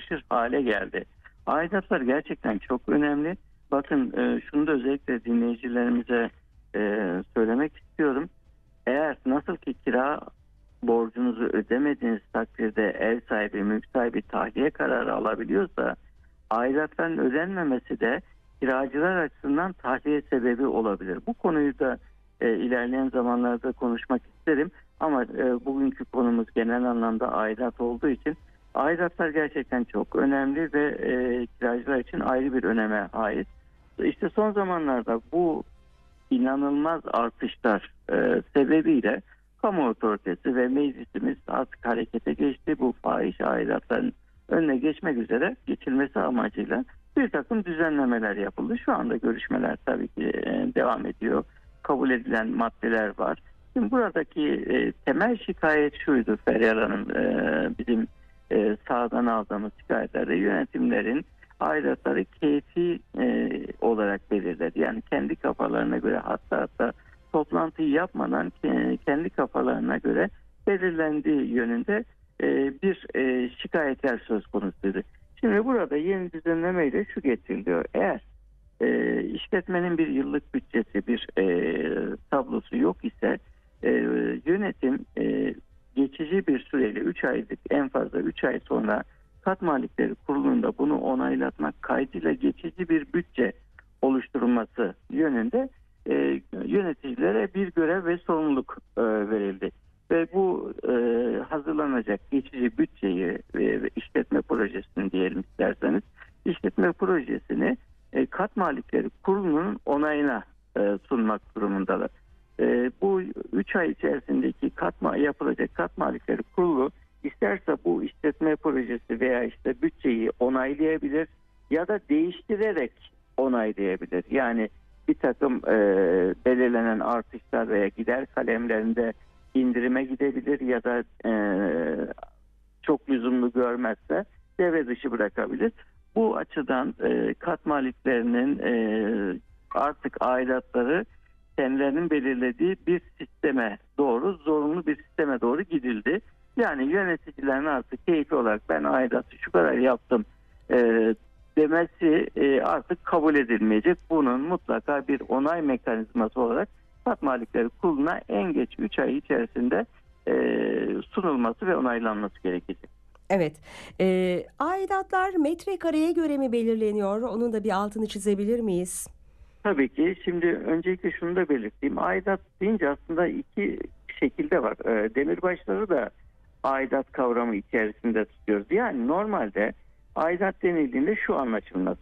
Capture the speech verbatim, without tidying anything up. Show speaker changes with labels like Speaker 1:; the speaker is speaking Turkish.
Speaker 1: karmaşır hale geldi. Aidatlar gerçekten çok önemli. Bakın e, şunu da özellikle dinleyicilerimize e, söylemek istiyorum. Eğer nasıl ki kira borcunuzu ödemediğiniz takdirde ev sahibi, mülk sahibi tahliye kararı alabiliyorsa, aidatların ödenmemesi de kiracılar açısından tahliye sebebi olabilir. Bu konuyu da e, ilerleyen zamanlarda konuşmak isterim. Ama e, bugünkü konumuz genel anlamda aidat olduğu için aidatlar gerçekten çok önemli ve e, kiracılar için ayrı bir öneme ait. İşte son zamanlarda bu inanılmaz artışlar e, sebebiyle kamu otoritesi ve meclisimiz artık harekete geçti. Bu fahiş aidatların önüne geçmek üzere geçilmesi amacıyla bir takım düzenlemeler yapıldı. Şu anda görüşmeler tabii ki e, devam ediyor. Kabul edilen maddeler var. Şimdi buradaki e, temel şikayet şuydu Feryal Hanım, e, bizim e, sahadan aldığımız şikayetlerde yönetimlerin aidatları keyfi e, olarak belirledi. Yani kendi kafalarına göre, hatta hatta toplantıyı yapmadan kendi kafalarına göre belirlendiği yönünde e, bir e, şikayetler söz konusuydu. Şimdi burada yeni düzenlemeyle şu getiriliyor. Eğer e, işletmenin bir yıllık bütçesi, bir e, tablosu yok ise e, yönetim e, geçici bir süreyle üç aylık, en fazla üç ay sonra Kat Malikleri Kurulu'nda bunu onaylatmak kaydıyla geçici bir bütçe oluşturulması yönünde e, yöneticilere bir görev ve sorumluluk e, verildi. Ve bu e, hazırlanacak geçici bütçeyi e, işletme projesini diyelim isterseniz, işletme projesini e, Kat Malikleri Kurulu'nun onayına e, sunmak durumundalar. E, bu üç ay içerisindeki katma yapılacak Kat Malikleri Kurulu İsterse bu işletme projesi veya işte bütçeyi onaylayabilir ya da değiştirerek onaylayabilir. Yani bir takım e, belirlenen artışlar veya gider kalemlerinde indirime gidebilir ya da e, çok lüzumlu görmezse devre dışı bırakabilir. Bu açıdan e, kat maliklerinin e, artık aidatları kendilerinin belirlediği bir sisteme doğru, zorunlu bir sisteme doğru gidildi. Yani yöneticilerin artık keyfi olarak ben aidatı şu kadar yaptım e, demesi e, artık kabul edilmeyecek. Bunun mutlaka bir onay mekanizması olarak Kat Malikleri Kurulu'na en geç üç ay içerisinde e, sunulması ve onaylanması gerekecek.
Speaker 2: Evet. E, aidatlar metrekareye göre mi belirleniyor? Onun da bir altını çizebilir miyiz?
Speaker 1: Tabii ki. Şimdi öncelikle şunu da belirteyim. Aidat deyince aslında iki şekilde var. E, demirbaşları da aidat kavramı içerisinde tutuyoruz. Yani normalde aidat denildiğinde şu anlaşılması